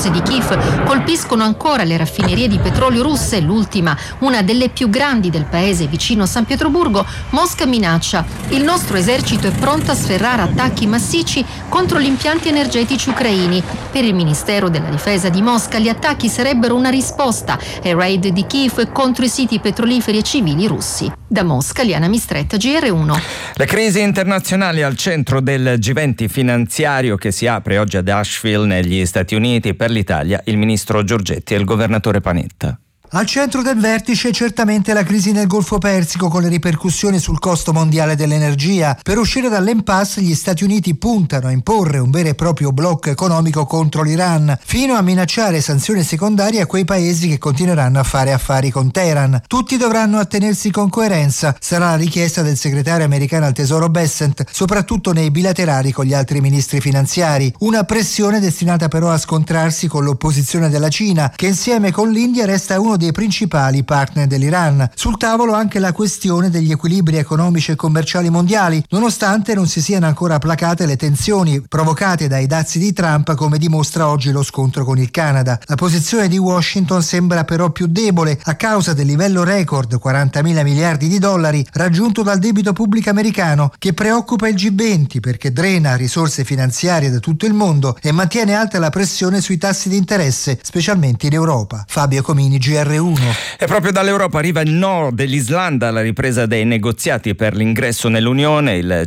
russe di Kiev colpiscono ancora le raffinerie di petrolio russe, l'ultima, una delle più grandi del paese vicino a San Pietroburgo, Mosca minaccia: il nostro esercito è pronto a sferrare attacchi massicci contro gli impianti energetici ucraini. Per il Ministero della Difesa di Mosca gli attacchi sarebbero una risposta ai raid di Kiev contro i siti petroliferi e civili russi. Da Mosca, Liana Mistretta, GR1. Le crisi internazionali al centro del G20 finanziario che si apre oggi ad Asheville negli Stati Uniti. Per l'Italia il ministro Giorgetti e il governatore Panetta. Al centro del vertice certamente la crisi nel Golfo Persico, con le ripercussioni sul costo mondiale dell'energia. Per uscire dall'impasse gli Stati Uniti puntano a imporre un vero e proprio blocco economico contro l'Iran, fino a minacciare sanzioni secondarie a quei paesi che continueranno a fare affari con Teheran. Tutti dovranno attenersi con coerenza, sarà la richiesta del segretario americano al Tesoro Bessent, soprattutto nei bilaterali con gli altri ministri finanziari. Una pressione destinata però a scontrarsi con l'opposizione della Cina, che insieme con l'India resta uno dei principali partner dell'Iran. Sul tavolo anche la questione degli equilibri economici e commerciali mondiali, nonostante non si siano ancora placate le tensioni provocate dai dazi di Trump, come dimostra oggi lo scontro con il Canada. La posizione di Washington sembra però più debole a causa del livello record, 40.000 miliardi di dollari, raggiunto dal debito pubblico americano, che preoccupa il G20 perché drena risorse finanziarie da tutto il mondo e mantiene alta la pressione sui tassi di interesse, specialmente in Europa. Fabio Comini, GR1. E proprio dall'Europa arriva il no dell'Islanda alla ripresa dei negoziati per l'ingresso nell'Unione. Il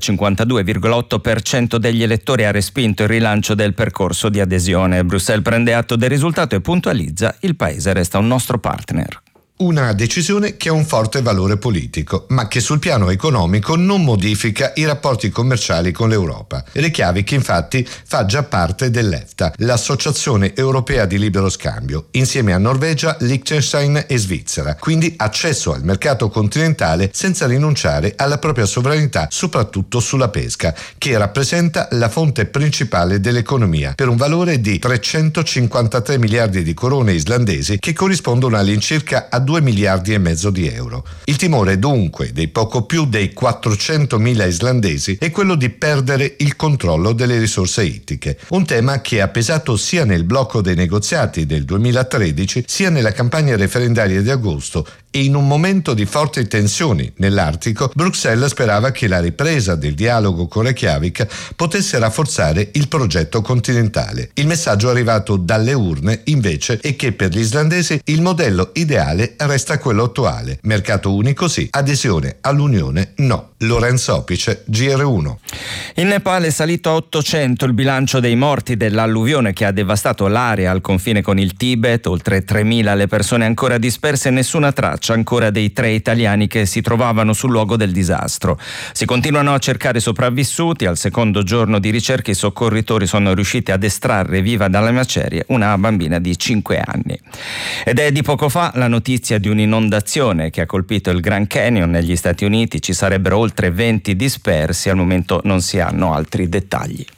52,8% degli elettori ha respinto il rilancio del percorso di adesione. Bruxelles prende atto del risultato e puntualizza: il paese resta un nostro partner. Una decisione che ha un forte valore politico, ma che sul piano economico non modifica i rapporti commerciali con l'Europa. Reykjavik infatti fa già parte dell'EFTA, l'Associazione Europea di Libero Scambio, insieme a Norvegia, Liechtenstein e Svizzera, quindi accesso al mercato continentale senza rinunciare alla propria sovranità, soprattutto sulla pesca, che rappresenta la fonte principale dell'economia, per un valore di 353 miliardi di corone islandesi, che corrispondono all'incirca a 2 miliardi e mezzo di euro. Il timore dunque dei poco più dei 400.000 islandesi è quello di perdere il controllo delle risorse ittiche, un tema che ha pesato sia nel blocco dei negoziati del 2013 sia nella campagna referendaria di agosto, e in un momento di forti tensioni nell'Artico Bruxelles sperava che la ripresa del dialogo con Reykjavik potesse rafforzare il progetto continentale. Il messaggio arrivato dalle urne invece è che per gli islandesi il modello ideale resta quello attuale: mercato unico sì, adesione all'Unione no. Lorenzo Opice, GR1. In Nepal è salito a 800 il bilancio dei morti dell'alluvione che ha devastato l'area al confine con il Tibet, oltre 3.000 le persone ancora disperse e nessuna traccia ancora dei 3 italiani che si trovavano sul luogo del disastro. Si continuano a cercare sopravvissuti. Al secondo giorno di ricerche i soccorritori sono riusciti ad estrarre viva dalle macerie una bambina di 5 anni. Ed è di poco fa la notizia di un'inondazione che ha colpito il Grand Canyon negli Stati Uniti. Ci sarebbero oltre 20 dispersi, al momento non si hanno altri dettagli.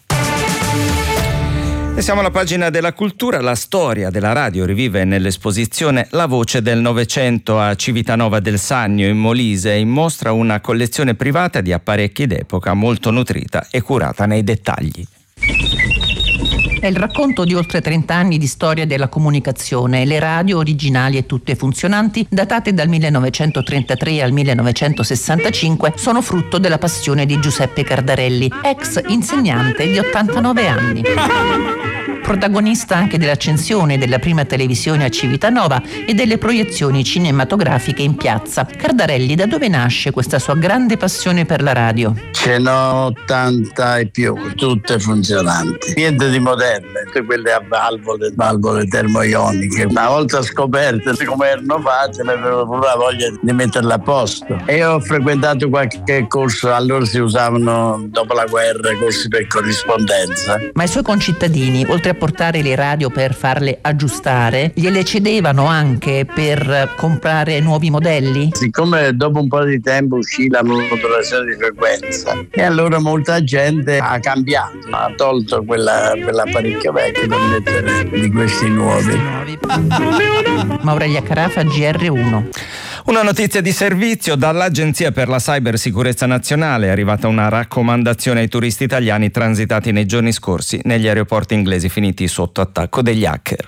E siamo alla pagina della cultura. La storia della radio rivive nell'esposizione La voce del Novecento a Civitanova del Sannio in Molise. In mostra una collezione privata di apparecchi d'epoca molto nutrita e curata nei dettagli. È il racconto di oltre 30 anni di storia della comunicazione. Le radio, originali e tutte funzionanti, datate dal 1933 al 1965, sono frutto della passione di Giuseppe Cardarelli, ex insegnante di 89 anni. Protagonista anche dell'accensione della prima televisione a Civitanova e delle proiezioni cinematografiche in piazza. Cardarelli, da dove nasce questa sua grande passione per la radio? Ce n'ho 80 e più, tutte funzionanti, niente di moderne, tutte quelle a valvole termoioniche. Una volta scoperte come erano fatte, mi aveva pure la voglia di metterle a posto. E ho frequentato qualche corso, allora si usavano dopo la guerra corsi per corrispondenza. Ma i suoi concittadini, oltre a portare le radio per farle aggiustare, gliele cedevano anche per comprare nuovi modelli? Siccome dopo un po' di tempo uscì la modulazione di frequenza e allora molta gente ha cambiato, ha tolto quell'apparecchio vecchio per mettere di questi nuovi. Maurelia Carafa, GR1. Una notizia di servizio: dall'Agenzia per la Cybersicurezza Nazionale è arrivata una raccomandazione ai turisti italiani transitati nei giorni scorsi negli aeroporti inglesi finiti sotto attacco degli hacker.